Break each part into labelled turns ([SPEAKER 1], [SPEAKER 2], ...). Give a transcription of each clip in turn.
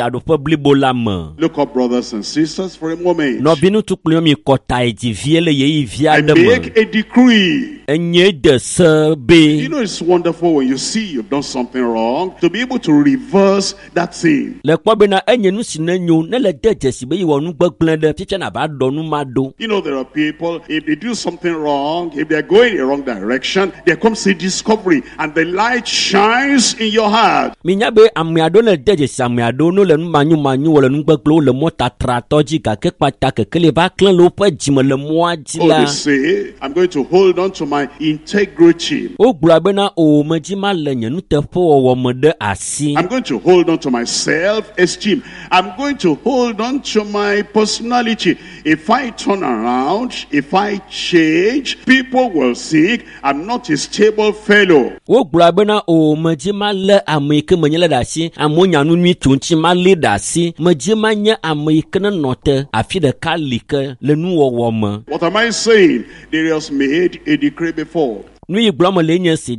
[SPEAKER 1] taɖoƒe blibo la me.
[SPEAKER 2] Look up, brothers and sisters, for a moment.
[SPEAKER 1] Nɔvinu tukplɔ mi kɔta edivie le yeyi vi
[SPEAKER 2] I
[SPEAKER 1] aɖe me.
[SPEAKER 2] make a decree.
[SPEAKER 1] Enye de se be.
[SPEAKER 2] You know, it's wonderful when you see you've done something wrong to be able to reverse that thing.
[SPEAKER 1] Le kpɔ bena enye nu si ne nyo ne le de dzesi be yi wɔ nu gbegblẽ ɖe fifia na ba ɖɔ nu ma ɖo.
[SPEAKER 2] You know, there are people, if they do something wrong, if they're going in the wrong direction, there comes a discovery and the light shines in your heart.
[SPEAKER 1] Mi nya be ame aɖewo le de dzesi ame aɖewo no le nu manyu wɔ le nu gbegblẽwo le mɔ tatratɔ dzi gake kpata kekele va klẽ le woƒe dzime le mɔa dzi
[SPEAKER 2] Oh,
[SPEAKER 1] la.
[SPEAKER 2] they say, I'm going to hold on to my integrity.
[SPEAKER 1] Wogblɔa bena o medzi ma le nye nuteƒewɔwɔ me ɖe asi.
[SPEAKER 2] I'm going to hold on to my self-esteem. I'm going to hold on to my personality. If I turn around, if I change, people will think I'm not a stable fellow.
[SPEAKER 1] Wogblɔa bena o medzi ma le ame yi ke menye le ɖe asi. Amewo nya nu nyui tso ŋuti ma lé ɖe asi. Medzi ma nye ame yi ke ne nɔ te afi ɖeka li ke le nuwɔwɔ me.
[SPEAKER 2] What am I saying? Darius made a decree before.
[SPEAKER 1] Nu yi gblɔm le nye si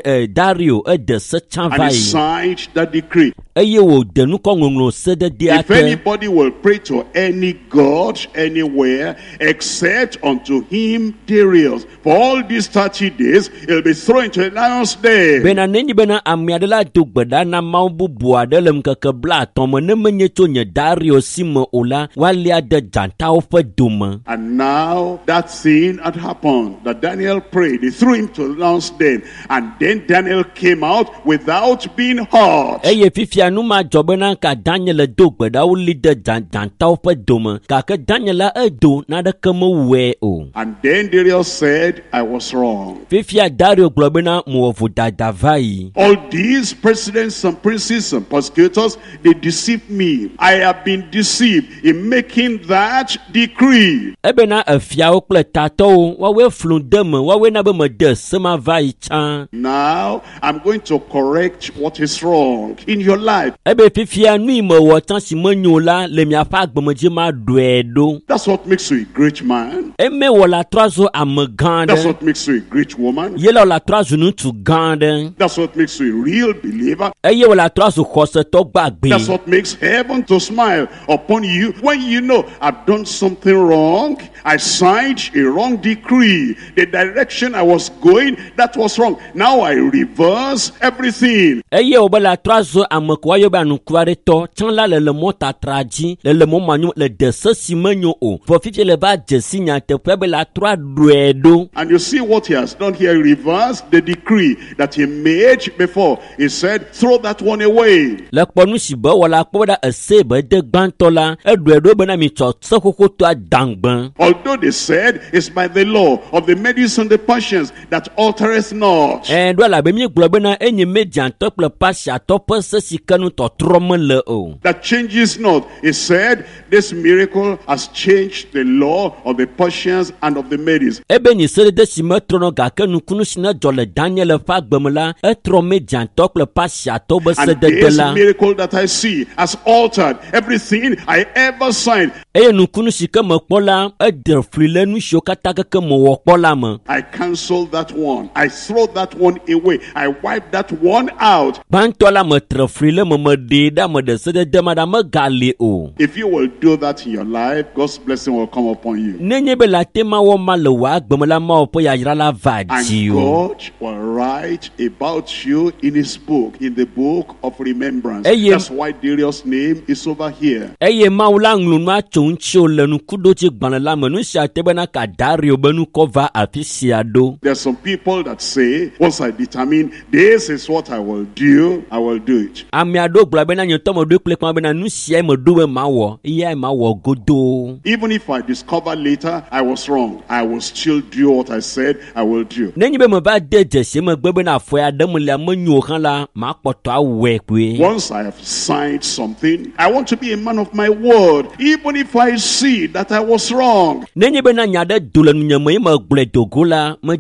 [SPEAKER 1] Dario de se tsã
[SPEAKER 2] And
[SPEAKER 1] va
[SPEAKER 2] he
[SPEAKER 1] yi.
[SPEAKER 2] signed that decree.
[SPEAKER 1] Eye wòde nukɔŋɔŋlɔ se ɖe ɖea
[SPEAKER 2] If
[SPEAKER 1] te.
[SPEAKER 2] anybody will pray to any god anywhere except unto him Darius, for all these 30 days, he'll be thrown into a lion's den.
[SPEAKER 1] Bena nenyi bena ame aɖe la do gbe ɖa na Mawu bubu aɖe le ŋkeke blaatɔ̃ me ne menye tso nye Dario si me o la, woalia de dzatawo ƒe dome.
[SPEAKER 2] And now that thing had happened, that Daniel prayed. They threw him to the lion's den. And then Daniel came out without being hurt.
[SPEAKER 1] Eye fifia nu ma dzɔ bena ka Daniel do gbe ɖa woli de dzatawo ƒe dome gake Daniel la edo naɖeke mewɔe o.
[SPEAKER 2] And then Darius said, I was wrong.
[SPEAKER 1] Fifia Dario gblɔ bena mewɔ vodada va yi.
[SPEAKER 2] All these presidents and princes and prosecutors, they deceived me. I have been deceived in making that decree.
[SPEAKER 1] Ebena efiawo kple tatɔwo woawoe flu de me woawoe na be mede sema va yi tsã.
[SPEAKER 2] Now, I'm going to correct what is wrong in your life.
[SPEAKER 1] Ebe fifia nu yi mewɔ tsã si menyo la le miaƒe agbemedzi ma ɖɔe ɖo.
[SPEAKER 2] That's what makes you a great man.
[SPEAKER 1] Eme wɔ la trɔ zo ame gã
[SPEAKER 2] That's
[SPEAKER 1] aɖe.
[SPEAKER 2] what makes you a great woman.
[SPEAKER 1] Ye la wɔ la trɔ zo ŋutsu gã aɖe.
[SPEAKER 2] That's what makes you a real believer.
[SPEAKER 1] Eye wɔ la trɔ zo xɔsetɔ gbagbe.
[SPEAKER 2] That's what makes heaven to smile upon you when you know I've done something wrong. I signed a wrong decree. The direction I was going, that was wrong. Now I reverse everything.
[SPEAKER 1] Eye wo be la trɔ zo ame ko woayɔ be anukuaɖetɔ tsã la le mɔ tatra dzi le mɔ manyo le de se si menyo o. Vɔ fifi le va dze si nyateƒe be la trɔ ɖɔe ɖo.
[SPEAKER 2] And you see what he has done here. He reversed the decree that he made before. He said, throw that one away.
[SPEAKER 1] Le kpɔ nu si be wɔ la kpɔ ɖa ese be de gbãtɔ la eɖɔe ɖo bena mi tsɔ seƒoƒotɔa dangbe.
[SPEAKER 2] Although they said it's by the law of the Medes and the Persians that altereth not.
[SPEAKER 1] Ɖo la be mi gblɔ bena enye Mediantɔ kple Pasiatɔ ƒe se si ke nu tɔtrɔ mele o.
[SPEAKER 2] That changes not. He said this miracle has changed the law of the Persians and of the Medes.
[SPEAKER 1] Ebe nyi seɖeɖe si metrɔ nɔ gake nukunu si ne dzɔ le Daniel ƒe agbeme la etrɔ Mediantɔ kple Pasiatɔ be
[SPEAKER 2] And
[SPEAKER 1] seɖeɖe
[SPEAKER 2] this
[SPEAKER 1] la.
[SPEAKER 2] miracle that I see has altered everything I ever signed.
[SPEAKER 1] Eye nukunu si ke mekpɔ la eɖe fli le nu siwo katã keke mewɔ kpɔ la me.
[SPEAKER 2] I cancel that one. I throw that one away. I wipe that one out.
[SPEAKER 1] Gbãtɔ la metre fli le me meɖee ɖa me ɖe seɖeɖe ma ɖa megali o.
[SPEAKER 2] If you will do that in your life, God's blessing will come upon you.
[SPEAKER 1] Nenye be la te ma wɔ ma le wò agbeme la ma wɔ ƒe yayra la va dzi
[SPEAKER 2] And
[SPEAKER 1] o.
[SPEAKER 2] God will write about you in his book, in the book of remembrance.
[SPEAKER 1] Eye-
[SPEAKER 2] That's why Darius' name is over here.
[SPEAKER 1] Eye Mawu la ŋlɔ nua tso ŋutsio le nukuɖotsi gbalẽ la me nu sia te bena ka Dario be nukɔ va afi sia ɖo.
[SPEAKER 2] There are some people that say, once I determine this is what I will do it.
[SPEAKER 1] Ame aɖewo gblɔ bena nye tɔ me ɖo kple kpɔm bena nu sia me ɖo be mawɔ eyae mawɔ godoo.
[SPEAKER 2] Even if I discover later I was wrong, I will still do what I said I will do.
[SPEAKER 1] Nenye be me va de dzesi megbe bena afɔya ɖe me lia menyo hã la makpɔtɔ awɔe koe.
[SPEAKER 2] Once I have signed something, I want to be a man of my word, even if I see that I was wrong.
[SPEAKER 1] Nenye bena nya ɖe do le nunye me ye megblɔe do go la medze ma nya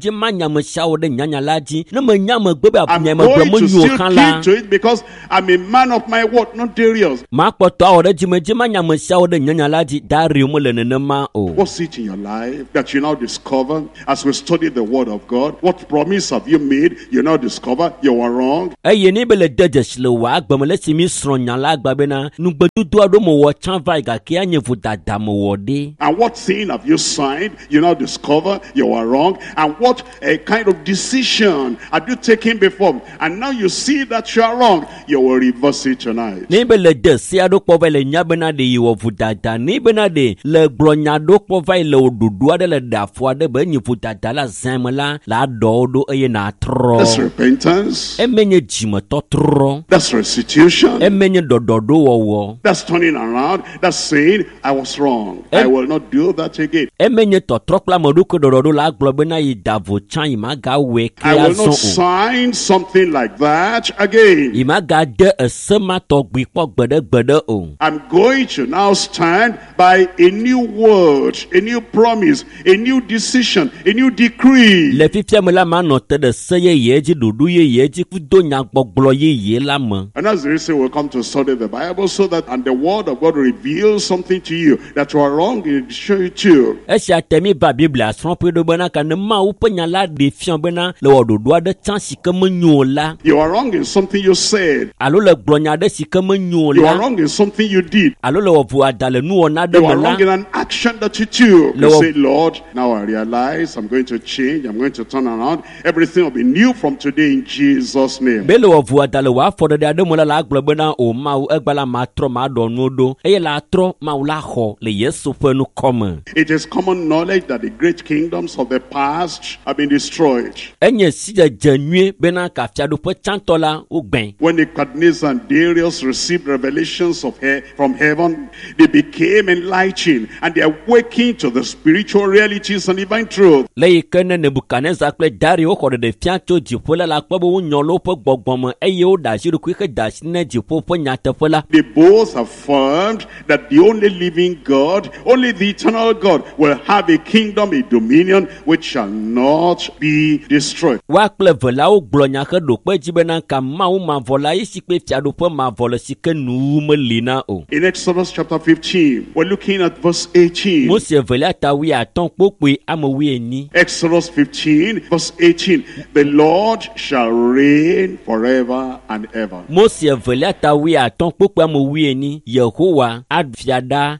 [SPEAKER 1] nyamesiawo ɖe nyanya la dzi ne menya megbe be
[SPEAKER 2] I'm
[SPEAKER 1] nyamegblɔ
[SPEAKER 2] going to
[SPEAKER 1] menyo
[SPEAKER 2] still
[SPEAKER 1] xã la
[SPEAKER 2] keep to it because I'm a man of my word, not Darius.
[SPEAKER 1] makpɔtɔ awɔ ɖe dzimedzi ma nyamesiawo ɖe nyanya la dzi Dario mele nenema o.
[SPEAKER 2] What's it in your life that you now discover as we study the word of God? What promise have you made? You now discover you were wrong.
[SPEAKER 1] eye ne be le de dzesi le wɔ agbeme le si mi srɔ̃ nya la agba bena nugbedodo aɖewo mewɔ tsã va yi gake anye vodada mewɔ ɖe.
[SPEAKER 2] And what sin have you signed? You now discover you were wrong. And what kind of decision have you taken before? And now you see that you are wrong. You will reverse it tonight.
[SPEAKER 1] ne be le de se aɖewo kpɔ va yi le nya bena ɖe yewɔ vodada ne bena ɖe le gblɔ nya aɖewo kpɔ va yi le wò ɖoɖo aɖe le ɖe afɔ aɖe be enye vodada la zã me la le aɖɔwo ɖo eye nàtrɔ.
[SPEAKER 2] That's repentance.
[SPEAKER 1] emenye dzimetɔtrɔ.
[SPEAKER 2] That's restitution.
[SPEAKER 1] emenye ɖɔɖɔɖowɔwɔ.
[SPEAKER 2] That's turning around. That's saying, I was wrong. I will not do that again.
[SPEAKER 1] emenye tɔtrɔ kple ameɖokui ɖɔɖɔɖo la agblɔ bena yi da vo tsã yi magawɔe ke
[SPEAKER 2] I will
[SPEAKER 1] azɔ
[SPEAKER 2] not
[SPEAKER 1] o.
[SPEAKER 2] sign something like that again.
[SPEAKER 1] yi magade ese ma tɔgbi kpɔ gbeɖegbeɖe o.
[SPEAKER 2] I'm going to now stand by a new word, a new promise, a new decision, a new decree.
[SPEAKER 1] le fifia me la manɔ te ɖe se yeye dzi ɖoɖo yeye dzi kudo nyagbɔgblɔ yeye la me.
[SPEAKER 2] And that's the reason we'll come to study the Bible so that and the word of God reveals something to you that you are wrong in it show it to you.
[SPEAKER 1] esia te mi ba biblia srɔ̃ƒe ɖo bena ka ne mawu ƒe nya la ɖe fia bena le wɔ ɖoɖo aɖe tsã si ke menyo o la
[SPEAKER 2] You are wrong in something you said.
[SPEAKER 1] alo le gblɔ nya aɖe si ke menyo o
[SPEAKER 2] You are
[SPEAKER 1] la
[SPEAKER 2] wrong in something you did.
[SPEAKER 1] alo le wɔ vodada le nuwɔna aɖe
[SPEAKER 2] You
[SPEAKER 1] me
[SPEAKER 2] are
[SPEAKER 1] la
[SPEAKER 2] wrong in an action that you took. You
[SPEAKER 1] Lord.
[SPEAKER 2] say, Lord, now I realize I'm going to change. I'm going to turn around. Everything will be new from today in Jesus' name.
[SPEAKER 1] be le wɔ vodada le wɔ afɔ ɖeɖe aɖe me la agblɔ bena o mawu egba la matrɔ maɖɔ nuwo ɖo eye la atrɔ mawu la xɔ le yesu ƒe nukɔme.
[SPEAKER 2] It is common knowledge that the great kingdoms of the past have been destroyed.
[SPEAKER 1] enye si dzedze nyuie bena kafiaɖoƒe tsãtɔ la wogbẽ.
[SPEAKER 2] When Nebuchadnezzar and Darius received revelations from heaven, they became enlightened and they awakened to the spiritual realities and divine truth.
[SPEAKER 1] le yi ke ne nebukadnezar kple dario xɔ ɖeɖe fia tso dziƒo la kpɔ be wonyɔ le woƒe gbɔgbɔme eye woɖe asi ɖokui xe da asi ne dziƒo ƒe nyateƒe la.
[SPEAKER 2] They both affirmed that the only living God, only the eternal God, will have a kingdom, a dominion, which shall not be destroyed.
[SPEAKER 1] wa kple eve la wogblɔ nya xe ɖo kpe dzi bena ka mawu mavɔ la yi si kpe fiaɖoƒe mavɔ le si ke nu meli na o.
[SPEAKER 2] In Exodus chapter 15, we're looking at verse 18.
[SPEAKER 1] Mose evelia ta wi atɔ̃ kpokpoe ame wi enyi.
[SPEAKER 2] Exodus 15, verse 18. The Lord shall reign forever and ever.
[SPEAKER 1] Mose evelia ta wi atɔ̃ kpokpoe ame wi enyi. Yehowa aɖu ɖa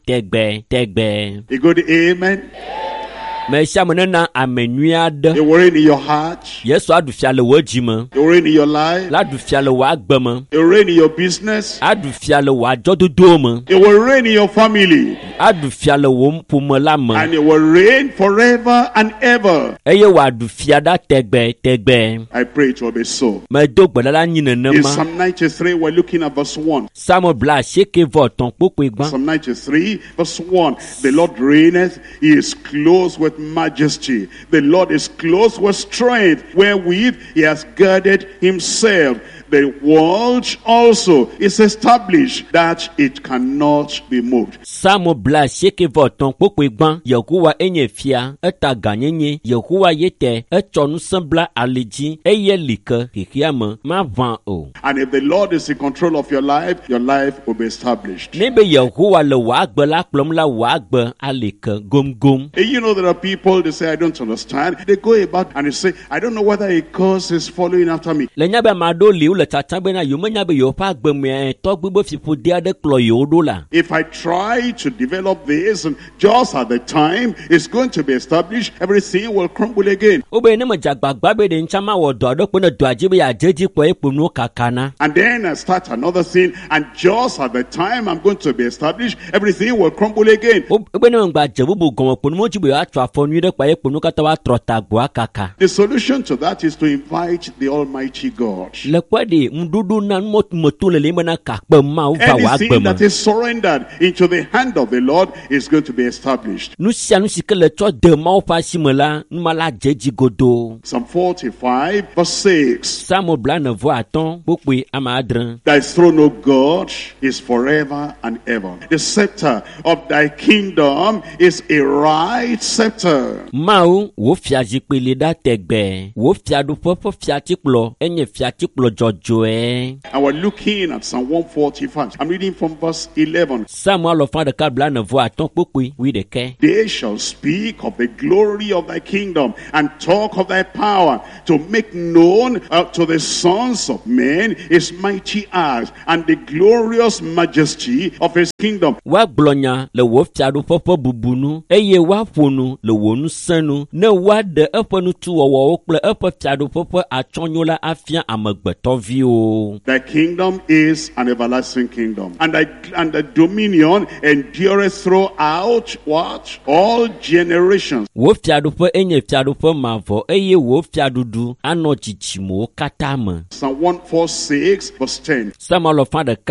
[SPEAKER 1] tegbe.
[SPEAKER 2] A good amen.
[SPEAKER 1] Me sia me nena ame nyui aɖe.
[SPEAKER 2] You will reign in your heart.
[SPEAKER 1] Yesu aɖu fia le wò dzi me.
[SPEAKER 2] You will reign in your life.
[SPEAKER 1] La ɖu fia le wò agbe me.
[SPEAKER 2] You will reign in your business.
[SPEAKER 1] Aɖu fia le wò adzɔdodo me.
[SPEAKER 2] You will reign in your family.
[SPEAKER 1] Aɖu fia le wò ƒome la me.
[SPEAKER 2] And you will reign forever and ever.
[SPEAKER 1] Eye wòaɖu fia ɖa tegbe.
[SPEAKER 2] I pray it will be so.
[SPEAKER 1] Medo gbeɖeɖa nyi
[SPEAKER 2] In
[SPEAKER 1] nenema.
[SPEAKER 2] Psalm 93, we're looking at verse 1.
[SPEAKER 1] Samuel bla asieke vɔ etɔ̃ kpokpoe gbã.
[SPEAKER 2] Psalm 93, verse 1. The Lord reigneth, he is clothed with majesty. The Lord is clothed with strength, wherewith he has girded himself. The world also is established that it cannot be moved.
[SPEAKER 1] Samuel bla asieke vɔ etɔ̃ kpokpoe gbã. Yehowa enye fia, eta ganyenye. Yehowa yete, etsɔ ŋusẽ bla ali dzi. Eye li ke xexea me maʋã o.
[SPEAKER 2] And if the Lord is in control of your life will be established.
[SPEAKER 1] Ne be Yehowa le wò agbe la kplɔm la wò agbe ali ke gomgom.
[SPEAKER 2] You know, there are people, they say, I don't understand. They go about and they say, I don't know whether a curse is following after me.
[SPEAKER 1] Le nya be ame aɖewo li wole tsatsã bena yewo menya be yewoƒe agbe me tɔgbi be fiƒode aɖe kplɔ yewo ɖo la.
[SPEAKER 2] If I try to develop this and just at the time it's going to be established, everything will crumble again.
[SPEAKER 1] Wo be ne me dze agbagba be ɖe ŋtsã mawɔ dɔ aɖe kpe ne dɔa dzi be yeadze dzi kpɔ ekpo nuwo kakana.
[SPEAKER 2] And then I start another thing and just at the time I'm going to be established, everything will crumble again.
[SPEAKER 1] Wo be ne me gba dze bubu gɔme kpo nuwo dzi be yewoatrɔ afɔ nyui ɖe kpɔ ekpo nuwo katã woatrɔ ta agboa kaka.
[SPEAKER 2] The solution to that is to invite the Almighty God.
[SPEAKER 1] Le kpɔ ɖe ŋuɖoɖo na numɔtumeto le le mena kakpe mawo va wɔ agbe
[SPEAKER 2] Anything
[SPEAKER 1] me.
[SPEAKER 2] that is surrendered into the hand of the Lord is going to be established.
[SPEAKER 1] Nu sia nu si ke le tsɔ de mawo ƒe asi me la, numa la dze dzi godoo.
[SPEAKER 2] Psalm 45 verse 6.
[SPEAKER 1] Samuel 45 kpokpoe ame 7.
[SPEAKER 2] Thy throne, O God, is forever and ever. The scepter of thy kingdom is a right scepter.
[SPEAKER 1] Mawu wo fiazikpe li ɖa tegbe. Wo fiaɖuƒe ƒe fiatikplɔ enye fiatikplɔ dzɔdzɔe.
[SPEAKER 2] And we're looking at Psalm 145. I'm reading from verse 11.
[SPEAKER 1] Samuel 145 kpokpoe 11.
[SPEAKER 2] They shall speak of the glory of thy kingdom and talk of thy power, to make known to the sons of men his mighty acts and the glorious majesty of his kingdom.
[SPEAKER 1] Wa gblɔnya le wo fiaɖuƒe ƒe bubunu eye wa ƒonu le wo nusenu ne wa ɖe eƒe nutuwɔwɔwo kple eƒe fiaɖuƒe ƒe atsyɔ̃nyo la afia amegbetɔviwo.
[SPEAKER 2] Thy kingdom is an everlasting kingdom, and thy dominion endureth throughout what? All generations.
[SPEAKER 1] Wo fiaɖuƒe enye fiaɖuƒe mavɔ eye wo fiaɖuɖu anɔ dzidzimowo katã me.
[SPEAKER 2] Psalm 146 verse 10.
[SPEAKER 1] Samuel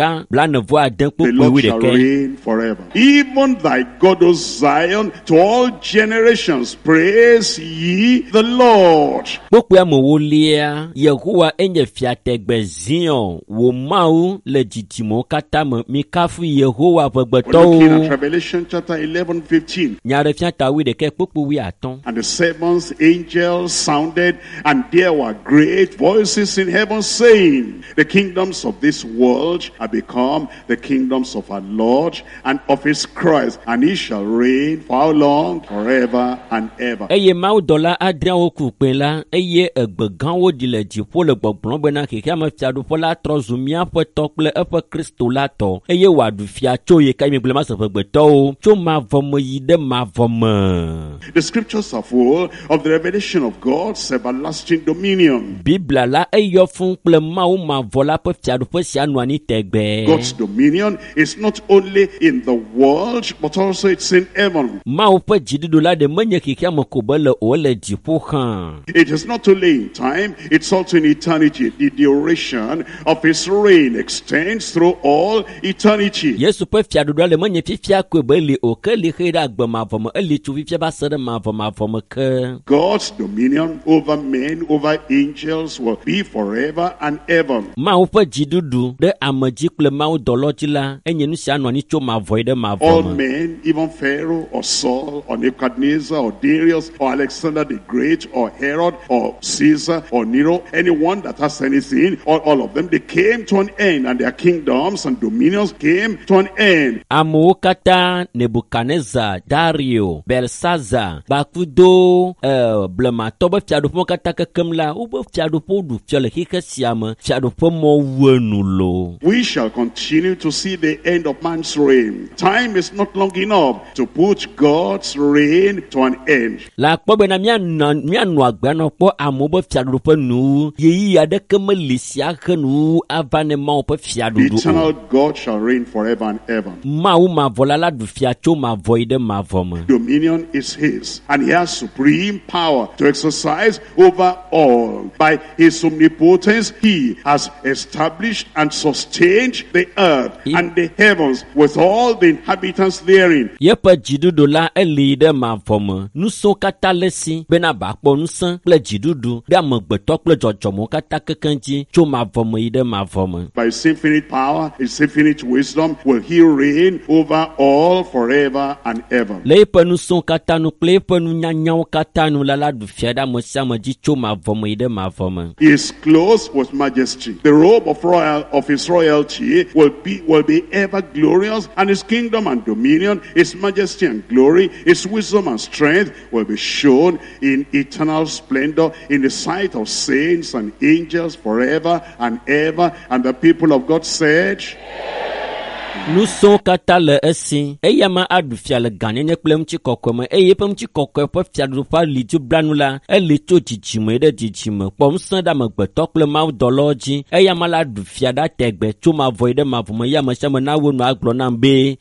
[SPEAKER 1] 146
[SPEAKER 2] The
[SPEAKER 1] kpokpoe
[SPEAKER 2] Lord shall
[SPEAKER 1] 11.
[SPEAKER 2] reign forever. Even thy God, O Zion, to all generations, praise ye the Lord.
[SPEAKER 1] Kpokpoe amewolia, Yehowa enye fiategbe Zion, wo Mawu le dzidzimowo katã me, mikafu Yehowa ƒe
[SPEAKER 2] We're looking at
[SPEAKER 1] gbetɔwo.
[SPEAKER 2] Revelation chapter 11:15.
[SPEAKER 1] Nya ɖe fia ta 11 kpokpoe 15.
[SPEAKER 2] And the seventh angel sounded, and there were great voices in heaven saying, the kingdoms of this world are become the kingdoms of our Lord and of his Christ, and he shall reign for how long? Forever and ever.
[SPEAKER 1] Eye mawudɔla adriawo ku kpẽ la, eye egbe gãwo ɖi le dziƒo le gbɔgblɔm bena xexea me fiaɖuƒe la trɔ zu míaƒe tɔ kple eƒe Kristo la tɔ, eye wòaɖu fia tso ye ka mi gblẽ ma seƒe gbetɔwo tso mavɔ me yi ɖe mavɔ me.
[SPEAKER 2] The scriptures are full of the revelation of God's everlasting dominion.
[SPEAKER 1] Biblia la eyɔ fún kple Mawu mavɔ la ƒe fiaɖuƒe sia nɔ anyi tegbe.
[SPEAKER 2] God's dominion is not only in the world, but also it's in heaven.
[SPEAKER 1] Mawu ƒe dziɖuɖu la ɖe menye xexea me ko be le o le dziƒo xã.
[SPEAKER 2] It is not only in time, it's also in eternity. The duration of his reign extends through all eternity.
[SPEAKER 1] Yesu ƒe fiaɖuɖu la le menye fifia koe be li o ke li xe ɖe agbe mavɔ me eli tso fifia va se ɖe mavɔ me ke.
[SPEAKER 2] God's dominion over men, over angels will be forever and ever.
[SPEAKER 1] Mawu ƒe dziɖuɖu ɖe ame dzi kple Mawu dɔlɔ dzi la enye nu sia nɔ anyi tso mavɔ yi ɖe
[SPEAKER 2] All
[SPEAKER 1] mavɔ me.
[SPEAKER 2] men, even Pharaoh or Saul or Nebuchadnezzar or Darius or Alexander the Great or Herod or Caesar or Nero, anyone that has anything, all of them, they came to an end, and their kingdoms and dominions came to an end.
[SPEAKER 1] Amewo katã Nebukadnezar, Dario, Belsazar, Bakudo, blematɔ be fiaɖuƒewo katã kekem la wobe fiaɖuƒewo ɖu fia le xixe sia me. Fiaɖuƒe mɔ wu enu lo.
[SPEAKER 2] We shall continue to see the end of man's reign. Time is not long enough to put God's reign to an end.
[SPEAKER 1] La kpɔ bena mianɔ agbea nɔ kpɔ amewo be fiaɖuɖu ƒe nu yeyi aɖeke meli si axe nu ava ne Mawu ƒe
[SPEAKER 2] The
[SPEAKER 1] fiaɖuɖu
[SPEAKER 2] eternal
[SPEAKER 1] o.
[SPEAKER 2] God shall reign forever and ever.
[SPEAKER 1] Mawu mavɔ la ɖu fia tso mavɔ yi ɖe mavɔ me.
[SPEAKER 2] Dominion is his, and he has supreme power to exercise over all. By his omnipotence, he has established and sustained the earth and the heavens with all the inhabitants therein.
[SPEAKER 1] Yeƒe dziɖuɖu la eli ɖe mavɔ me. Nusẽwo katã le si bena bakpɔ nusẽ kple dziɖuɖu ɖe amegbetɔ kple dzɔdzɔmewo katã kekeŋ dzi tso mavɔ me yi ɖe mavɔ me.
[SPEAKER 2] By his infinite power, his infinite wisdom, will he reign over all forever and ever.
[SPEAKER 1] Le eƒe nusẽwo katã nu kple eƒe nunyanyawo katã nu la ɖu fia ɖe ame sia ame dzi tso mavɔ me yi ɖe mavɔ me.
[SPEAKER 2] He is clothed with majesty. The robe of his royalty will be ever glorious, and his kingdom and dominion, his majesty and glory, his wisdom and strength will be shown in eternal splendor in the sight of saints and angels forever and ever. And the people of God said,
[SPEAKER 1] Nous sommes katale esi. Eya ma adu fiale ganye nye kple mchi kokome. Eye pe mchi kokome pe fiadu pa litu branula. Ele to jijime de jijime. Pom sanda me gbeto kple ma doloji. Eya ma la du fiada tegbe. Chuma voide ma vume ya ma shama na wonu aglo nambe.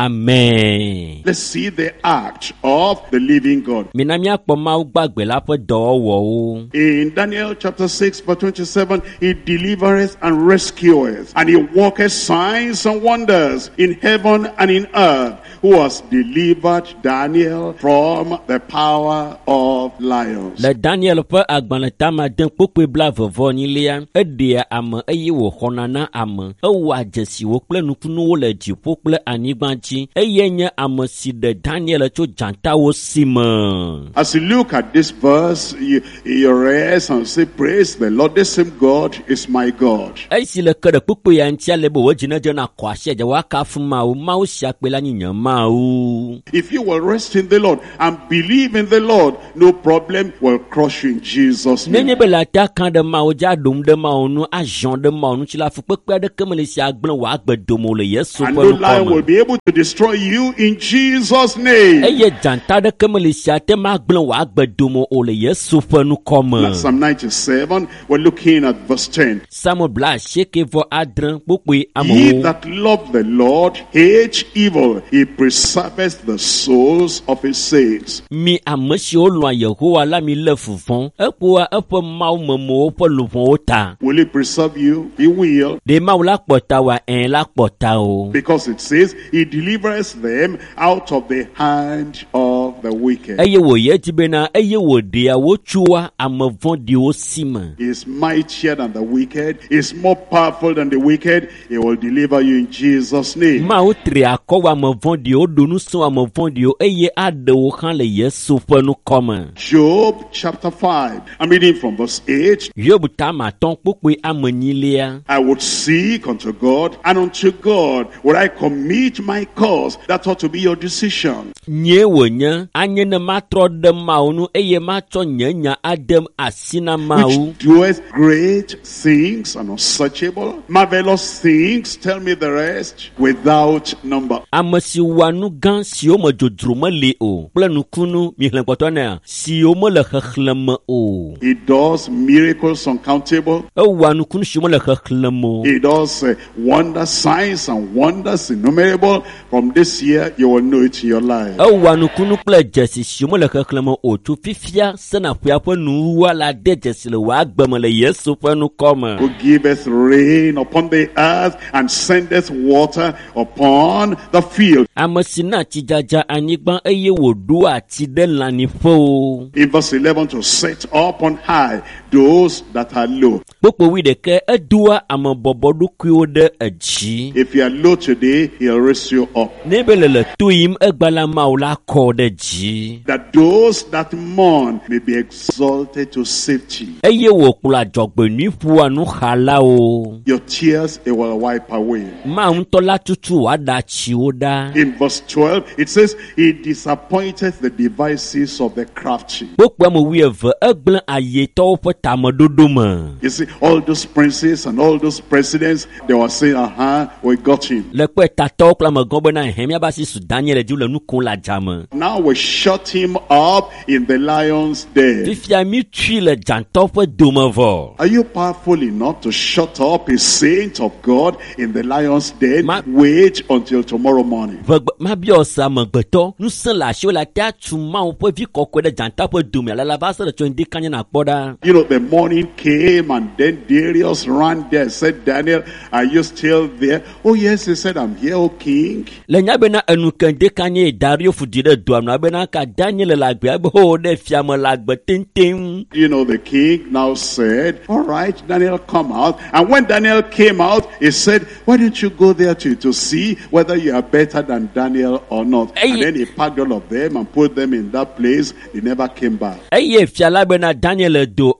[SPEAKER 1] Amen.
[SPEAKER 2] Let's see the act of the living God.
[SPEAKER 1] Minami akpo ma ugbagbe la pe dowo.
[SPEAKER 2] In Daniel chapter 6 verse 27, he delivereth and rescueth, and he worketh signs and wonders in heaven and in earth, who has delivered Daniel from the power of lions.
[SPEAKER 1] Le Daniel pe agbaneta ma den pokpe bla vovo ni lia. Ede ame eye wo honana ame. Ewa jesi wo kple nukunu wo le dziƒo kple anyigba dzi. Eye nye ame si de Daniel tso janta wo si me.
[SPEAKER 2] As you look at this verse, you rest and say, praise the Lord, the same God is my God.
[SPEAKER 1] Esi le ke de pokpe ya ntia le bo wo jina jena kwa she je wa ka fuma wo ma wo sia pe la nyinya ma wo.
[SPEAKER 2] If you will rest in the Lord and believe in the Lord, no problem will crush you in Jesus' name.
[SPEAKER 1] Nenye be la ta kan de ma wo ja dum de ma wo nu a jon de ma wo nu ti la fu pekpe de ke me le sia gblen wa agbedomo le Yesu
[SPEAKER 2] And
[SPEAKER 1] pe
[SPEAKER 2] no
[SPEAKER 1] nu
[SPEAKER 2] lion will
[SPEAKER 1] ko.
[SPEAKER 2] be able to destroy you in Jesus' name.
[SPEAKER 1] Eye janta de ke me le sia te ma gblen wa agbedomo o le Yesu pe nu ko me.
[SPEAKER 2] Psalm 97, we're looking at verse 10.
[SPEAKER 1] Samuel bla sheke vo adren pokpe
[SPEAKER 2] He
[SPEAKER 1] amo.
[SPEAKER 2] that love the Lord hates evil. He preserveth the souls of his saints.
[SPEAKER 1] Mi amesi o lo Yehowa la mi le fufon. Epo a epo ma o memo o po lufon o ta.
[SPEAKER 2] Will he preserve you? He will.
[SPEAKER 1] De ma o la pota wa en la pota o.
[SPEAKER 2] Because it says, he delivers them out of the hand of the wicked.
[SPEAKER 1] Eye wo ye ti bena eye wo de a wo chua amavon di o sima.
[SPEAKER 2] He is mightier than the wicked. He is more powerful than the wicked. He will deliver you in Jesus' name.
[SPEAKER 1] Ma o tre akọ wa amavon di o donu so amavon di o eye ade wo kan le Yesu pe nu koma.
[SPEAKER 2] Job chapter 5. I'm reading from verse 8.
[SPEAKER 1] Yobu ta ma ton pokpe amanyilia.
[SPEAKER 2] I would seek unto God, and unto God would I commit my cause. That ought to be your decision.
[SPEAKER 1] Nye wo nye anye ne ma tro de ma o nu eye ma cho nyanya adem asina ma o.
[SPEAKER 2] Which doeth great things and unsearchable, marvelous things, tell me the rest, without number.
[SPEAKER 1] Amesi wanu gan si o me dodro me le o. Ple nukunu mi hlen poto na si o me le khekhlem o.
[SPEAKER 2] He does miracles uncountable.
[SPEAKER 1] E wanu kunu si o me le khekhlem o.
[SPEAKER 2] He does wonders, signs and wonders innumerable. From this year, you will know it in your life.
[SPEAKER 1] E wanu kunu ple jesi si o me le khekhlem o tu fifia sena fia pe nu wala de jesi le wa gbeme le Yesu pe nu koma.
[SPEAKER 2] Who giveth rain upon the earth and sendeth water upon the field.
[SPEAKER 1] Amesi na ti jaja anyigba eye wo do ati de lani fo.
[SPEAKER 2] In verse 11, to set up on high those that are low.
[SPEAKER 1] Popo wi de ke edua amabobo du kuo de eji.
[SPEAKER 2] If you are low today, he'll raise you up.
[SPEAKER 1] Nebele le tuyim egbala maula ko de ji.
[SPEAKER 2] That those that mourn may be exalted to safety.
[SPEAKER 1] Eye wo kula jogbe ni fu anu khala o.
[SPEAKER 2] Your tears, it will wipe away.
[SPEAKER 1] Ma unto la tutu wada chi oda.
[SPEAKER 2] In verse 12, it says, he disappointeth the devices of the crafty.
[SPEAKER 1] Popo mo wi eve egble ayeto pe tamadodo ma.
[SPEAKER 2] You see, all those princes and all those presidents, they were saying, we got him.
[SPEAKER 1] Le pe tato kla ma gombe na hemia ba si su Daniel di le nu kun la jama.
[SPEAKER 2] Now we shut him up in the lion's den.
[SPEAKER 1] Fifia mi tui le janto pe domevo.
[SPEAKER 2] Are you powerful enough to shut up a saint of God in the lion's den?
[SPEAKER 1] Ma-
[SPEAKER 2] Wait until tomorrow morning.
[SPEAKER 1] Ma bio sa ma gbeto nu sen la shi la ta tu ma o pe vi kokko de janta pe dome la ba se de twendi kanya na poda.
[SPEAKER 2] You know, the morning came and then Darius ran there, said, Daniel, are you still there? Oh yes, he said, I'm here, O king.
[SPEAKER 1] Le nya be na enu kende kanye Dario fudi de do na be na ka Daniel la gbe bo de fiam la gbe tintin.
[SPEAKER 2] You know, the king now said, all right, Daniel, come out. And when Daniel came out, he said, why don't you go there to see whether you are better than Daniel or not?
[SPEAKER 1] Hey.
[SPEAKER 2] And then he packed all of them and put them in that place. They never came back.
[SPEAKER 1] Eye fiala be na Daniel do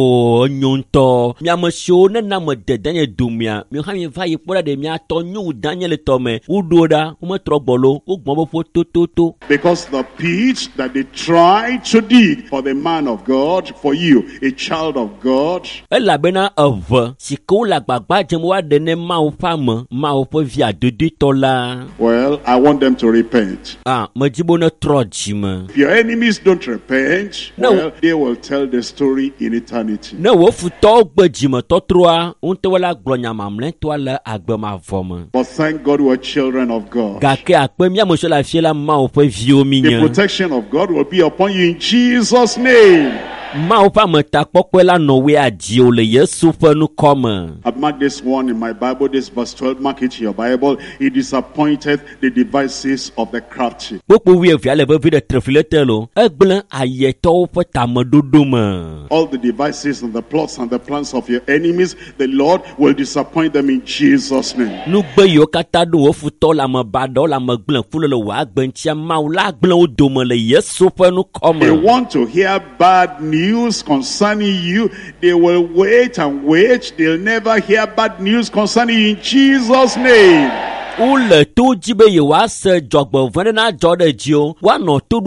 [SPEAKER 1] o nyonto mi amsho na na mo de Daniel do mi ha mi va yi pora de mi ato nyu Daniel to me udoda o mo trogbolo o gbon bo to.
[SPEAKER 2] Because the pits that they tried to dig for the man of God, for you, a child of God.
[SPEAKER 1] Elabena eve si ko la gbagba jem wa de ne ma wo pa mo ma wo po via dede tola.
[SPEAKER 2] Well, I want them to repent.
[SPEAKER 1] Majibo na trojima.
[SPEAKER 2] If your enemies don't repent,
[SPEAKER 1] No.
[SPEAKER 2] well, they will tell the story in eternity.
[SPEAKER 1] Na wo futo gbejima totroa unte wala glonya mamle to la agbema voma.
[SPEAKER 2] But thank God we're children of God.
[SPEAKER 1] Gake akpe mi amoso la fiela ma wo po vio mi
[SPEAKER 2] The
[SPEAKER 1] nya.
[SPEAKER 2] protection of God will be upon you in Jesus' name.
[SPEAKER 1] Ma wo pa meta pokwe la no we aji o le Yesu fe nu come.
[SPEAKER 2] I've marked this one in my Bible, this verse 12. Mark it in your Bible. He disappointed the devices of the crafty.
[SPEAKER 1] Popo wi via le be de trefilete lo. Egblen ayeto fe tamododo ma.
[SPEAKER 2] All the devices and the plots and the plans of your enemies, the Lord will disappoint them in Jesus' name.
[SPEAKER 1] Nu gbe yo kata do wo futo la me bado la me gblen fulo le wa gbentia ma wo la gblen o do mo le Yesu fe nu
[SPEAKER 2] They
[SPEAKER 1] come.
[SPEAKER 2] want to hear bad news concerning you. They will wait and wait. They'll never hear bad news concerning you in Jesus' name.
[SPEAKER 1] Ule tu jibe ye wa se jogbo vende na jode jio wa no tu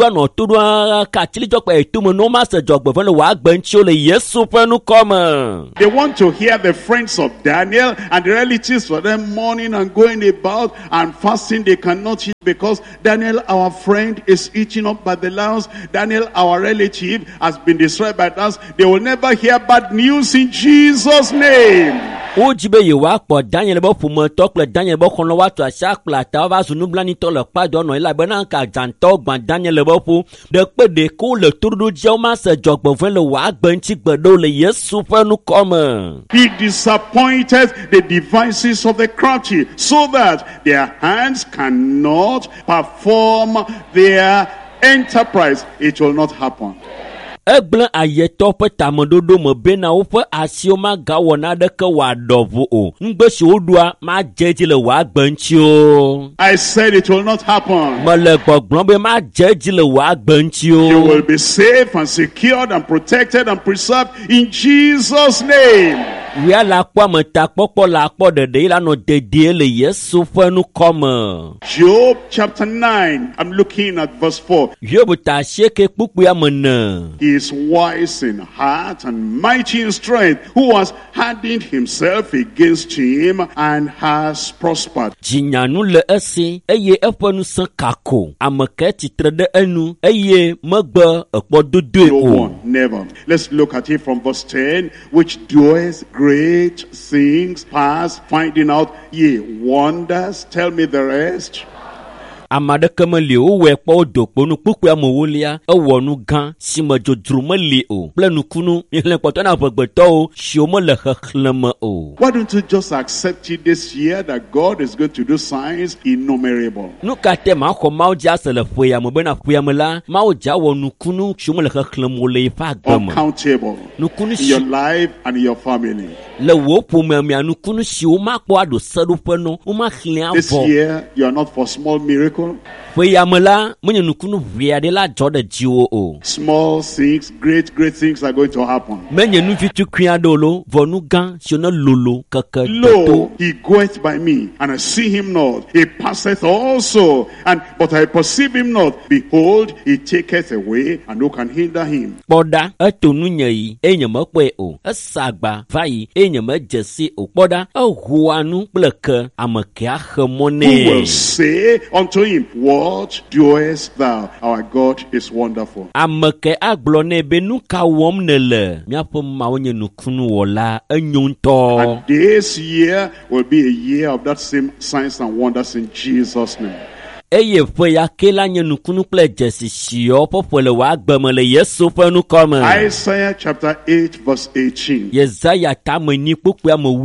[SPEAKER 1] ka chili jogbo tu mo no ma se jogbo vende wa gbenchi o le Yesu fe nu come.
[SPEAKER 2] They want to hear the friends of Daniel and the relatives for them mourning and going about and fasting. They cannot eat because Daniel, our friend, is eaten up by the lions. Daniel, our relative, has been destroyed by us. They will never hear bad news in Jesus' name.
[SPEAKER 1] O jibe ye wa po Daniel bo fumo to ple Daniel bo kono wa to asha kla ta va sunu blani to le pa do no ila be na ka janto gban Daniel bo fu de pe de ko le turudu je o ma se jogbo fen le wa gbanchi gbedo le Yesu fe nu come.
[SPEAKER 2] He disappointed the devices of the crafty so that their hands cannot perform their enterprise. It will not happen.
[SPEAKER 1] Egblen ayeto pe tamododo mo be na wo pe asio ma ga wona de ke wa dovu o. Ngbe si odua ma jeji le wa gbanchi o.
[SPEAKER 2] I said it will not happen.
[SPEAKER 1] Mo le gbogbon be ma jeji le wa gbanchi
[SPEAKER 2] You
[SPEAKER 1] o.
[SPEAKER 2] will be safe and secured and protected and preserved in Jesus' name.
[SPEAKER 1] Wi ala kwa meta popo la po de la no de le Yesu fe nu come.
[SPEAKER 2] Job chapter 9. I'm looking at verse 4.
[SPEAKER 1] Yobu ta sheke pupu amana.
[SPEAKER 2] He is wise in heart and mighty in strength, who has hardened himself against him and has prospered.
[SPEAKER 1] Jinyanu le ese eye efanu san kako. Amake titre de enu eye megbe ekpododo
[SPEAKER 2] No
[SPEAKER 1] o.
[SPEAKER 2] one, never. Let's look at it from verse 10. Which doeth great things past finding out, ye wonders. Tell me the rest.
[SPEAKER 1] Amade kemeli o we po dokpo nu pupu amowolia ewonu gan si me jodru meli o. Ple nukunu ile poto na gbegbeto o si o mo le xexleme o.
[SPEAKER 2] Why don't you just accept it this year that God is going to do signs innumerable?
[SPEAKER 1] Nu kate ma ko ma o ja se le foya mo be na foya me la ma o ja wo nukunu si o mo le xexleme o le fa gbem.
[SPEAKER 2] Uncountable
[SPEAKER 1] Nukunu
[SPEAKER 2] in
[SPEAKER 1] si
[SPEAKER 2] your life and in your family.
[SPEAKER 1] le wo pome mi anukunu si o ma po ado sedu pe no o ma khlen
[SPEAKER 2] This
[SPEAKER 1] avo.
[SPEAKER 2] year, you are not for small miracle.
[SPEAKER 1] Foya me la menye nukunu viade la jode jiwo o.
[SPEAKER 2] Small things, great things are going to happen.
[SPEAKER 1] Menye nu fitu kwian do lo vonu gan si no lolo keke
[SPEAKER 2] Lo,
[SPEAKER 1] toto.
[SPEAKER 2] he goeth by me, and I see him not. He passeth also, but I perceive him not. Behold, he taketh away, and who can hinder him?
[SPEAKER 1] Poda etonu nyei enye me pe o. Esagba vai enye me jesi o. Poda ehuanu pleke ameke
[SPEAKER 2] Who
[SPEAKER 1] ahemone.
[SPEAKER 2] will say unto him, what doest thou? Our God is wonderful.
[SPEAKER 1] Ameke agblɔ nɛ be nu ka wɔm ne le miaƒe mawo nye nukunu wɔla enyo ŋutɔ.
[SPEAKER 2] And this year will be a year of that same signs and wonders in Jesus' name.
[SPEAKER 1] Eye ƒe ya ke la nye nukunu kple dzesi siɔ ƒeƒe le wòa gbeme le Yesu ƒe nukɔme.
[SPEAKER 2] Isaiah chapter 8 verse 18.
[SPEAKER 1] Yesaya tame ni kpukpua me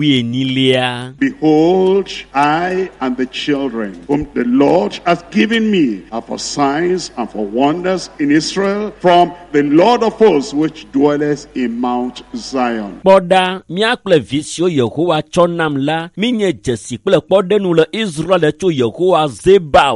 [SPEAKER 1] 14.
[SPEAKER 2] Behold, I and the children whom the Lord hath given me are for signs and for wonders in Israel from the Lord of hosts which dwelleth in Mount Zion.
[SPEAKER 1] Kpɔɖa mía kple vi siwo Yehowa tsɔ nam la, mi nye dzesi kple kpɔɖenu le Israel tso Yehowa Zebaot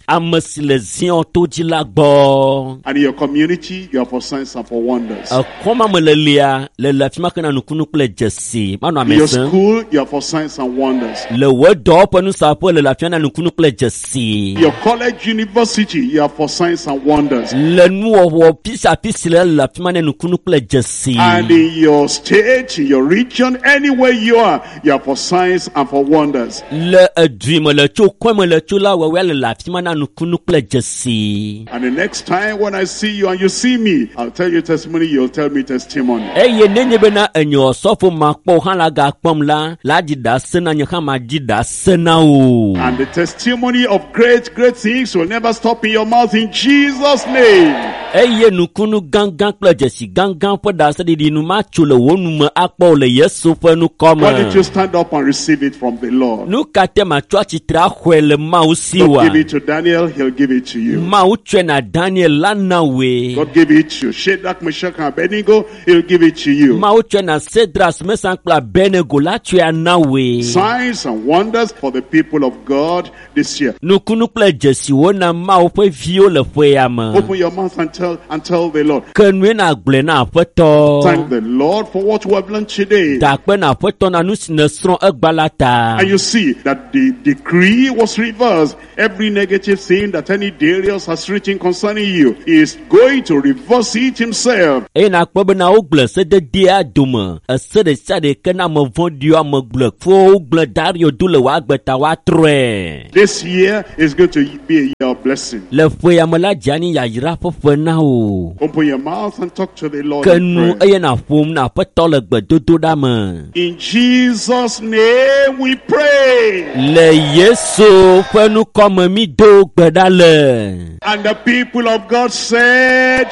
[SPEAKER 1] ame si le Zion to dzi la gbɔ.
[SPEAKER 2] And in your community, you are for signs and for wonders.
[SPEAKER 1] Ekɔma me le lia le afi ma ke na nukunu kple dzesi. Manɔ
[SPEAKER 2] In your
[SPEAKER 1] ame se.
[SPEAKER 2] school, you are for signs and wonders.
[SPEAKER 1] Le wo dɔwɔƒe nusaƒe le afi ma na nukunu kple dzesi.
[SPEAKER 2] Your college, university, you are for signs and wonders.
[SPEAKER 1] Le nuwɔwɔ pisi le afi ma na nukunu kple dzesi.
[SPEAKER 2] And in your state, in your region, anywhere you are for signs and for wonders.
[SPEAKER 1] Le edui me le tso kɔe me le tso la wɔwɔe le afi ma na nukunu kple dzesi.
[SPEAKER 2] And the next time when I see you and you see me, I'll tell you testimony, you'll tell me testimony.
[SPEAKER 1] Eye nenye bena enyo sɔfo ma kpɔ hã la ga kpɔm la di da se na nye hã ma di da se na o.
[SPEAKER 2] And the testimony of great things will never stop in your mouth in Jesus' name.
[SPEAKER 1] Eye nukunu gangan kple dzesi gangan ƒe da se ɖiɖi nu ma tso le wo nu me akpɔ le Yesu ƒe nukɔ
[SPEAKER 2] Why don't
[SPEAKER 1] me.
[SPEAKER 2] you stand up and receive it from the Lord?
[SPEAKER 1] Nu ka te ma tso atsitre axɔe le Mawu si
[SPEAKER 2] God
[SPEAKER 1] wa.
[SPEAKER 2] give it to Daniel, he'll give it to you.
[SPEAKER 1] Mawu tsɔe na Daniel la na we.
[SPEAKER 2] God give it to Shadrach, Meshach, and Abednego, he'll give it to you.
[SPEAKER 1] Mawu tsɔe na Sedras, Mesak kple Abednego la tsɔe ana we.
[SPEAKER 2] Signs and wonders for the people of God this year.
[SPEAKER 1] Nukunu kple dzesiwo na Mawu ƒe viwo le ƒea me.
[SPEAKER 2] Open your mouth and tell the Lord.
[SPEAKER 1] Ke nue na gblɔe na Aƒetɔ.
[SPEAKER 2] Thank the Lord for what we have learned today.
[SPEAKER 1] Dakpe na Aƒetɔ na nu si ne srɔ̃ egba la ta.
[SPEAKER 2] And you see that the decree was reversed. Every negative thing that any Darius has written concerning you is going to reverse it himself.
[SPEAKER 1] Eye nakpɔ bena wogblẽ sededea dome. Ese ɖe sia ɖe ke na ame vɔ̃ɖiwo ame gblẽ kpɔ wogblẽ Dario do le woagbe ta woatrɔe.
[SPEAKER 2] This year is going to be a year of blessing.
[SPEAKER 1] Le ƒea me la dziani yayra ƒe ƒe na o.
[SPEAKER 2] Open your mouth and talk to the Lord.
[SPEAKER 1] Ke
[SPEAKER 2] in
[SPEAKER 1] nu
[SPEAKER 2] prayer.
[SPEAKER 1] eye na ƒom na Aƒetɔ le gbedodoɖa me.
[SPEAKER 2] In Jesus' name we pray.
[SPEAKER 1] Le Yesu ƒe nukɔ me mi do gbe ɖa le.
[SPEAKER 2] And the people of God said,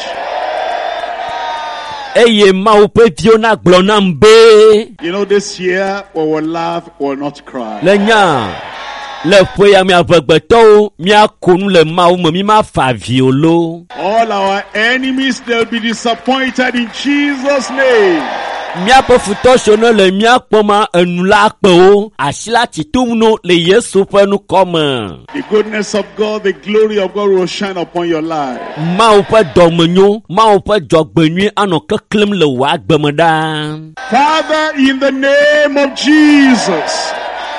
[SPEAKER 1] Eye Mawu ƒe viwo na gblɔ nam be.
[SPEAKER 2] you know, this year we will laugh, we will not cry.
[SPEAKER 1] Le nya. Le ƒea me avegbetɔwo miako nu le Mawu me mi ma fa avi o lo.
[SPEAKER 2] All our enemies, they'll be disappointed in Jesus' name.
[SPEAKER 1] Miaƒe futɔ ne le miakpɔ ma enu la kpe wo asi la titum no le Yesu ƒe nukɔ me.
[SPEAKER 2] The goodness of God, the glory of God will shine upon your life.
[SPEAKER 1] Mawu ƒe dɔmenyo, Mawu ƒe dzɔgbenyui anɔ keklem le wò agbe me ɖaa.
[SPEAKER 2] Father, in the name of Jesus,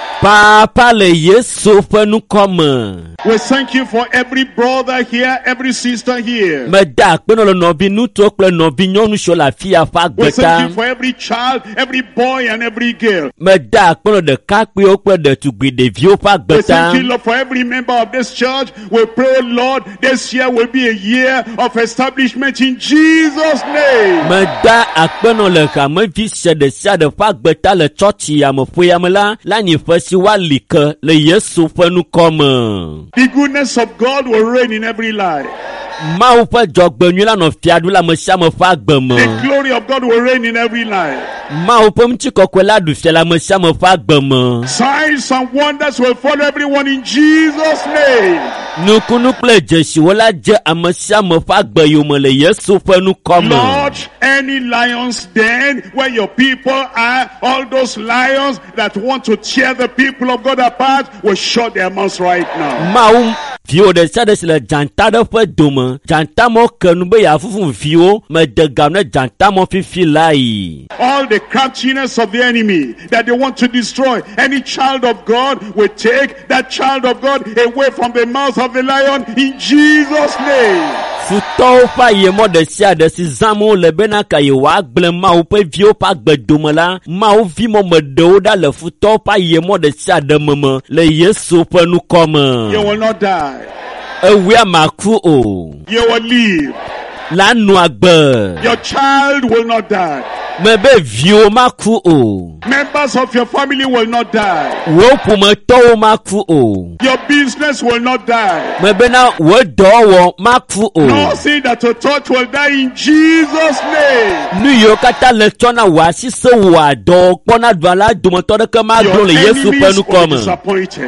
[SPEAKER 1] Papa le Yesu ƒe nukɔ me.
[SPEAKER 2] we thank you for every brother here, every sister here.
[SPEAKER 1] Meda akpenɔ le nɔvi ŋutsu kple nɔvi nyɔnu siwo le afia ƒe
[SPEAKER 2] We
[SPEAKER 1] agbe
[SPEAKER 2] thank you
[SPEAKER 1] ta.
[SPEAKER 2] for every child, every boy and every girl.
[SPEAKER 1] Meda akpenɔ ɖekakpuiwo kple ɖetugbui ɖeviwo ƒe agbe
[SPEAKER 2] We
[SPEAKER 1] ta.
[SPEAKER 2] thank you, Lord, for every member of this church. We pray, Lord, this year will be a year of establishment in Jesus' name.
[SPEAKER 1] Meda akpenɔ le hamevi sia ɖe ƒe agbe ta le tsɔtsi yameƒoea me la anyiƒe si woali ke le Yesu ƒe nukɔ me.
[SPEAKER 2] The goodness of God will reign in every life.
[SPEAKER 1] Mawu ƒe dzɔgbenyui la nɔ fia ɖu le ame sia ame ƒe agbe me.
[SPEAKER 2] The glory of God will reign in every life.
[SPEAKER 1] Mawu ƒe ŋutikɔkɔe la ɖu fia le ame sia ame ƒe agbe me.
[SPEAKER 2] Signs and wonders will follow everyone in Jesus' name.
[SPEAKER 1] Nukunu kple dzesiwo la dze ame sia ame ƒe agbe yome le Yesu ƒe nukɔ me.
[SPEAKER 2] Lord, any lions den where your people are, all those lions that want to tear the people of God apart will shut their mouths right now.
[SPEAKER 1] Mawu viwo ɖe sia ɖe si le dzanta ɖe ƒe dome. Dzanta mɔ ke nu be yeafufu viwo mede ga ne dzanta mɔ fifi la yi.
[SPEAKER 2] All the craftiness of the enemy that they want to destroy, any child of God will take that child of God away from the mouth of the lion in Jesus' name.
[SPEAKER 1] Futɔwo ƒe ayemɔ ɖe sia ɖe si zãm wole bena ka yewoagblẽ Mawu ƒe viwo ƒe agbedome la, Mawu vi mɔmeɖewo ɖa le futɔwo ƒe ayemɔ ɖe sia ɖe me le Yesu ƒe nukɔ
[SPEAKER 2] You
[SPEAKER 1] me.
[SPEAKER 2] will not die.
[SPEAKER 1] Ewia maku o.
[SPEAKER 2] You will live.
[SPEAKER 1] La nu agbe.
[SPEAKER 2] Your child will not die.
[SPEAKER 1] Mebe viwo maku o.
[SPEAKER 2] Members of your family will not die.
[SPEAKER 1] Wo ƒometɔwo maku o.
[SPEAKER 2] Your business will not die.
[SPEAKER 1] Mebena wo dɔwɔwɔ maku o.
[SPEAKER 2] Nothing that you touch will die in Jesus' name.
[SPEAKER 1] Nu yiwo katã le tsɔna wò asi se wò adɔ kpɔna ɖua la dometɔ ɖeke magblɔ
[SPEAKER 2] Your
[SPEAKER 1] le Yesu ƒe
[SPEAKER 2] enemies will
[SPEAKER 1] nukɔ
[SPEAKER 2] be
[SPEAKER 1] me.
[SPEAKER 2] disappointed.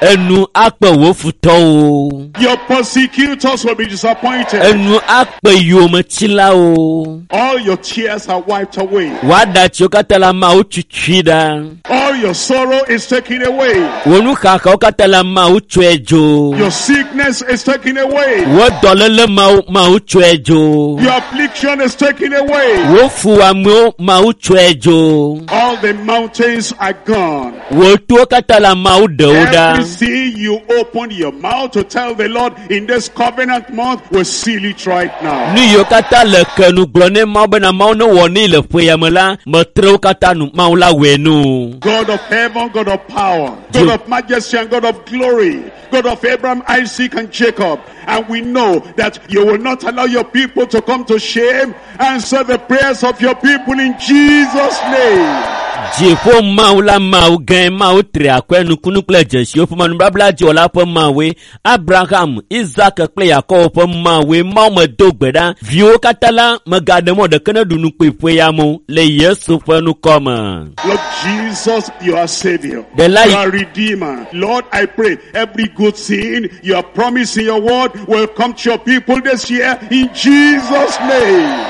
[SPEAKER 1] Enu akpe wo futo o.
[SPEAKER 2] Your persecutors will be disappointed.
[SPEAKER 1] Enu akpe yo mechila o.
[SPEAKER 2] All your tears are wiped away.
[SPEAKER 1] Wada chokatala ma uchuchida.
[SPEAKER 2] All your sorrow is taken away.
[SPEAKER 1] Wonu kaka okatala ma uchwejo.
[SPEAKER 2] Your sickness is taken away.
[SPEAKER 1] Wo dolele ma uchwejo.
[SPEAKER 2] Your affliction is taken away.
[SPEAKER 1] Wo fuwa ma uchwejo.
[SPEAKER 2] All the mountains are gone.
[SPEAKER 1] Wo tu okatala ma udauda.
[SPEAKER 2] Every sea you open your mouth to tell the Lord in this covenant month, will seal it right now.
[SPEAKER 1] Ni yo kata le kenu glone ma bena ma no woni le peyamela metre kata nu ma la wenu.
[SPEAKER 2] God of heaven, God of power, God of majesty and God of glory, God of Abraham, Isaac and Jacob. And we know that you will not allow your people to come to shame. Answer the prayers of your people in Jesus' name.
[SPEAKER 1] Jefo maula mau gen mau tre akwe nukunu kle jeshi ofu manu babla jola po mawe Abraham Isaac kle Yakob po mawe mau medogbeda vio katala magademo de kana dunu pepe yamo le Yesu po nu koma.
[SPEAKER 2] Lord Jesus, you are Savior.
[SPEAKER 1] The light.
[SPEAKER 2] You are Redeemer. Lord, I pray every good thing you are promising your word will come to your people this year in Jesus' name.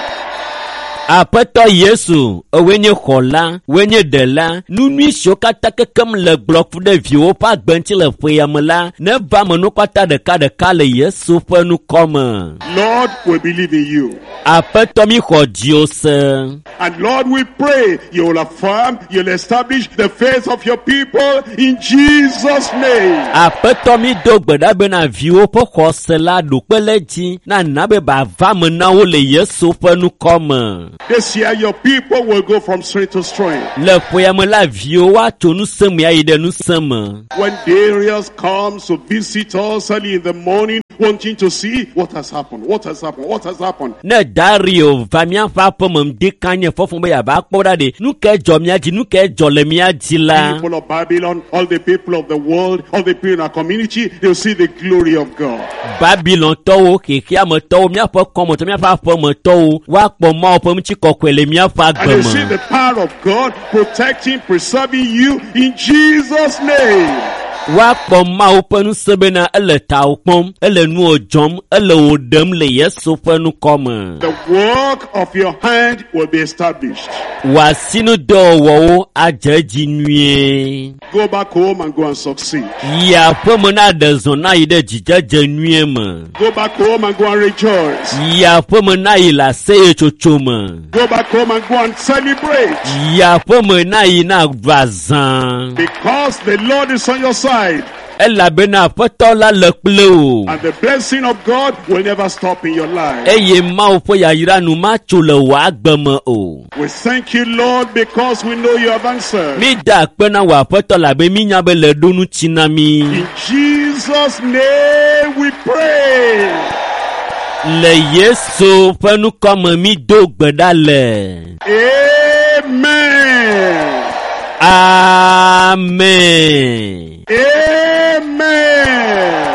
[SPEAKER 1] Apeto Yesu, wenye khola, wenye dela, nunui shokata kekem le blok de vio pa gbenchi le feyamela, ne va menu kwata de ka le Yesu pe nu koma.
[SPEAKER 2] Lord, we believe in you.
[SPEAKER 1] Apeto mi kho Dios.
[SPEAKER 2] And Lord, we pray you will affirm, you'll establish the faith of your people in Jesus' name.
[SPEAKER 1] Apeto mi dogbeda bena vio po khosela do peleji na nabe ba va mena wo le Yesu pe nu koma.
[SPEAKER 2] This year your people will go from strength to strength.
[SPEAKER 1] Le feyamela vio wa tonu sem ya ide nu sem.
[SPEAKER 2] When Darius comes to visit us early in the morning, wanting to see what has happened, what has happened, what has happened.
[SPEAKER 1] Ne Dario va mia fa po mem de kanye fofun be ya ba kpoda de nu ke jo mia ji nu ke jo le mia ji la.
[SPEAKER 2] People of Babylon, all the people of the world, all the people in our community, they'll see the glory of God.
[SPEAKER 1] Babylon to keke am to mia po komo to mia fa po mo to wa po ma po mi chi kokwele mia fa
[SPEAKER 2] And they
[SPEAKER 1] gbemo.
[SPEAKER 2] see the power of God protecting, preserving you in Jesus' name.
[SPEAKER 1] Wa po ma o pe nu sebe na ele ta o pom ele nu ojom ele odem le Yesu pe nu koma.
[SPEAKER 2] The work of your hand will be established.
[SPEAKER 1] Wa sinu do wo ajeji nue.
[SPEAKER 2] Go back home and go and succeed.
[SPEAKER 1] Ya po mo na de zona ide jijeje nue ma.
[SPEAKER 2] Go back home and go and rejoice.
[SPEAKER 1] Ya po mo na ila se chochoma.
[SPEAKER 2] Go back home and go and celebrate.
[SPEAKER 1] Ya po mo na ina vazan.
[SPEAKER 2] Because the Lord is on your side.
[SPEAKER 1] Ela bena potola le ple.
[SPEAKER 2] And the blessing of God will never stop in your life.
[SPEAKER 1] Eye ma o po ya ira nu ma chule wa gbemo o.
[SPEAKER 2] We thank you, Lord, because we know you have answered.
[SPEAKER 1] Mi da pe na wa potola be mi nya be le donu chinami.
[SPEAKER 2] In Jesus' name we pray.
[SPEAKER 1] Le Yesu pe nu koma mi do gbeda le.
[SPEAKER 2] Amen.
[SPEAKER 1] Amen.
[SPEAKER 2] Amen.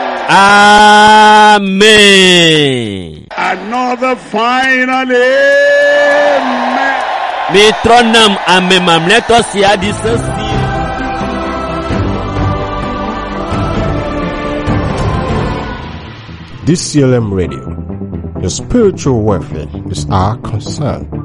[SPEAKER 1] Amen.
[SPEAKER 2] Another final amen.
[SPEAKER 1] Mi tronam amen mamleto si adisasi.
[SPEAKER 3] DCLM Radio. Your spiritual welfare is our concern.